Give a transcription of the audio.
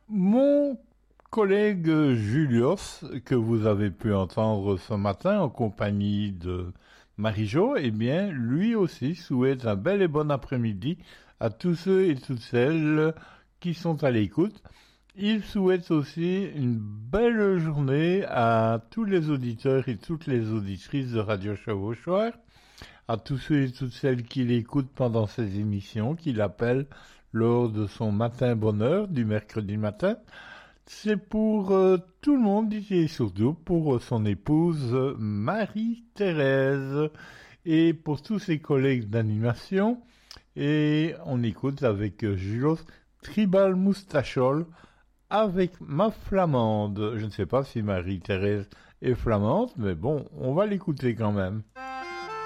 Mon collègue Julius, que vous avez pu entendre ce matin en compagnie de Marie-Jo, eh bien, lui aussi souhaite un bel et bon après-midi à tous ceux et toutes celles qui sont à l'écoute. Il souhaite aussi une belle journée à tous les auditeurs et toutes les auditrices de Radio Chevauchoir, à tous ceux et toutes celles qui l'écoutent pendant ses émissions, qu'il appelle lors de son matin bonheur du mercredi matin. C'est pour tout le monde et surtout pour son épouse Marie-Thérèse et pour tous ses collègues d'animation. Et on écoute avec Julos Tribal Moustachol avec ma flamande. Je ne sais pas si Marie-Thérèse est flamande, mais bon, on va l'écouter quand même.